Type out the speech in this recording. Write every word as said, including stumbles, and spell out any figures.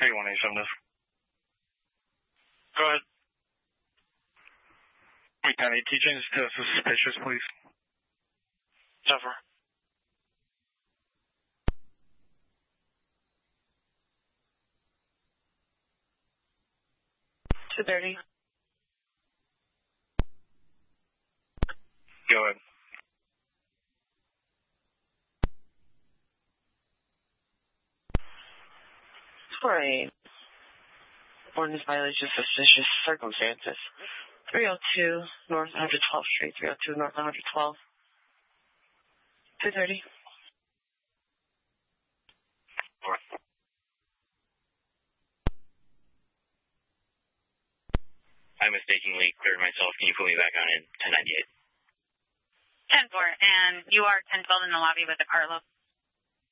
thirty-one eighty-seven. Go ahead. Wait, ten eight, change to suspicious, please. Suffer. two thirty. Go ahead. For a ordinance violation, suspicious circumstances. three oh two North one twelfth Street, three oh two North one twelfth. two thirty. I mistakenly cleared myself. Can you put me back on in ten ninety-eight? ten four, and you are ten twelve in the lobby with the Carlo.